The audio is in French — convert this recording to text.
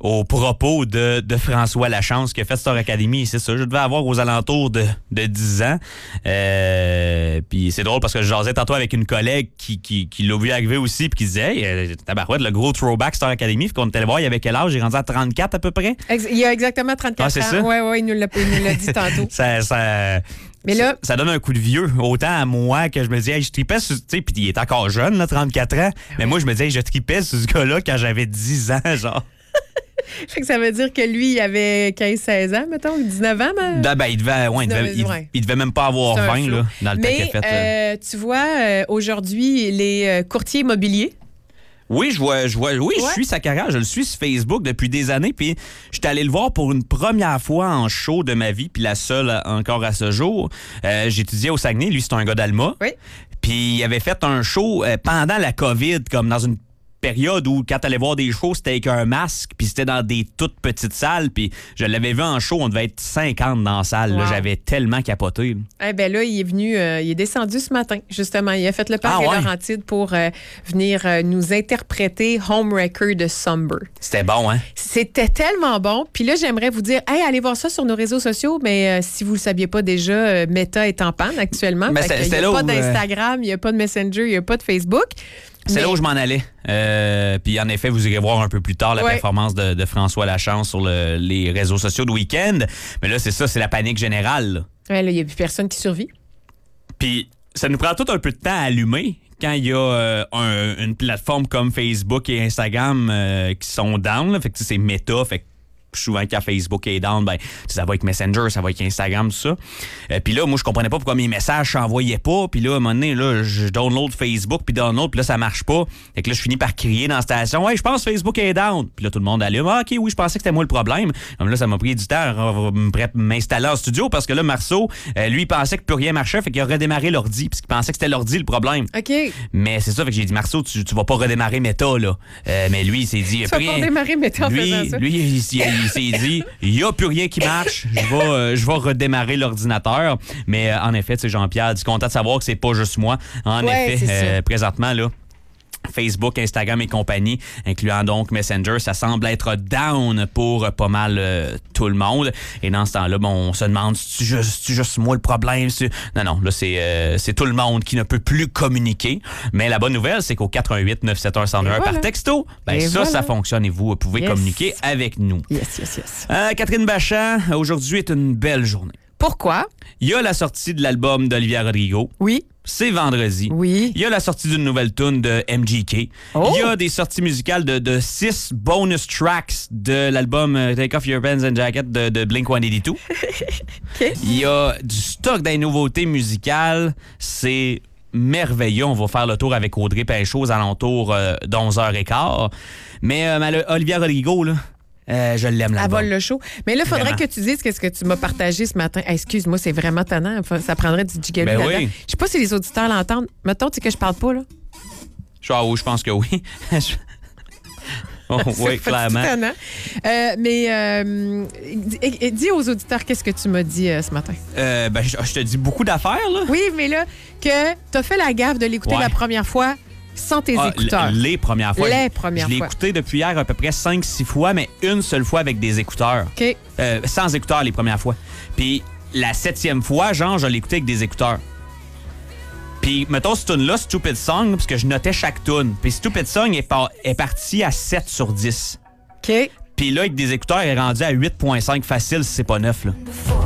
au propos de François Lachance qui a fait Star Academy. C'est ça, je devais avoir aux alentours de 10 ans. Puis c'est drôle parce que je jasais tantôt avec une collègue qui l'a vu arriver aussi puis qui disait « Hey, tabarouette, le gros throwback Star Academy. » Puis qu'on était allé voir, il y avait quel âge? Il est rendu à 34 à peu près. Il y a exactement 34 c'est ans. ça? Oui, il nous l'a dit tantôt. Mais là, ça donne un coup de vieux. Autant à moi que je me dis, hey, je tripais sur. Tu sais, puis il est encore jeune, là, 34 ans. Mais moi, je me disais, hey, je tripais sur ce gars-là quand j'avais 10 ans, genre. Fait que ça veut dire que lui, il avait 15-16 ans, mettons, 19 ans. Mais... il devait même pas avoir 20 là, dans le temps qu'il a fait. Tu vois, aujourd'hui, les courtiers immobiliers. Oui, je suis sa carrière. Je le suis sur Facebook depuis des années. Puis, j'étais allé le voir pour une première fois en show de ma vie, puis la seule encore à ce jour. J'étudiais au Saguenay. Lui, c'est un gars d'Alma. Oui. Puis, il avait fait un show pendant la COVID, comme dans une période où, quand t'allais voir des shows, c'était avec un masque, puis c'était dans des toutes petites salles, puis je l'avais vu en show, on devait être 50 dans la salle. Wow. Là, j'avais tellement capoté. Eh bien là, il est venu, il est descendu ce matin, justement. Il a fait le parc à Laurentide pour venir nous interpréter Homewrecker de Somber. C'était bon, hein? C'était tellement bon. Puis là, j'aimerais vous dire, hey, allez voir ça sur nos réseaux sociaux, mais si vous ne le saviez pas déjà, Meta est en panne actuellement. Il n'y a pas d'Instagram, il n'y a pas de Messenger, il n'y a pas de Facebook. C'est là où je m'en allais. Puis en effet, vous irez voir un peu plus tard la performance de François Lachance sur les réseaux sociaux de week-end. Mais là, c'est ça, c'est la panique générale. Ouais, là, il n'y a plus personne qui survit. Puis ça nous prend tout un peu de temps à allumer quand il y a une plateforme comme Facebook et Instagram qui sont down. Là. Fait que c'est Meta, fait que souvent quand Facebook est down, ben ça va avec Messenger, ça va avec Instagram, tout ça. Puis là, moi, je comprenais pas pourquoi mes messages s'envoyaient pas. Puis là, à un moment donné, là, je download Facebook, puis download, puis là, ça marche pas. Fait que là, je finis par crier dans la station, « Hey, je pense que Facebook est down! » Puis là, tout le monde allume, « Ah, OK, oui, je pensais que c'était moi le problème. » Comme là, ça m'a pris du temps à m'installer en studio parce que là, Marceau, lui, il pensait que plus rien marchait, fait qu'il a redémarré l'ordi, puis qu'il pensait que c'était l'ordi le problème. OK. Mais c'est ça, fait que j'ai dit, Marceau, tu vas pas redémarrer Meta, là. Mais lui, il s'est dit, tu vas pas redémarrer Meta en faisant ça. Lui, il s'est dit, il n'y a plus rien qui marche, je vais redémarrer l'ordinateur. Mais en effet, Jean-Pierre dit content de savoir que c'est pas juste moi. En effet, présentement, là, Facebook, Instagram et compagnie, incluant donc Messenger, ça semble être down pour pas mal tout le monde. Et dans ce temps-là, bon, on se demande, c'est juste moi le problème? Non, là, c'est tout le monde qui ne peut plus communiquer. Mais la bonne nouvelle, c'est qu'au 88-971-1001 par texto, ça fonctionne et vous pouvez communiquer avec nous. Yes. Catherine Bachand, aujourd'hui est une belle journée. Pourquoi? Il y a la sortie de l'album d'Olivia Rodrigo. Oui. C'est vendredi. Oui. Il y a la sortie d'une nouvelle tune de MGK. Oh. Il y a des sorties musicales de 6 bonus tracks de l'album Take Off Your Pants and Jacket de Blink-182. OK. Il y a du stock des nouveautés musicales. C'est merveilleux. On va faire le tour avec Audrey Pinchot aux alentours d'11h15. Mais Olivia Rodrigo, là, je l'aime là-bas. Elle vole le show. Mais là, il faudrait que tu dises qu'est-ce que tu m'as partagé ce matin. Excuse-moi, c'est vraiment tannant. Ça prendrait du gigalou là-dedans. Oui. Je sais pas si les auditeurs l'entendent. Mettons que je parle pas, là. Je pense que oui. Oui, clairement. Mais dis aux auditeurs qu'est-ce que tu m'as dit ce matin. Je te dis beaucoup d'affaires, là. Oui, mais là, que tu as fait la gaffe de l'écouter la première fois sans tes écouteurs. Les premières fois. Je l'ai écouté depuis hier à peu près 5-6 fois, mais une seule fois avec des écouteurs. OK. Sans écouteurs les premières fois. Puis la 7e fois, genre, je l'ai écouté avec des écouteurs. Puis, mettons, cette tune-là, Stupid Song, parce que je notais chaque tune. Puis Stupid Song est parti à 7 sur 10. OK. Puis là, avec des écouteurs, il est rendu à 8.5 facile si c'est pas 9, là.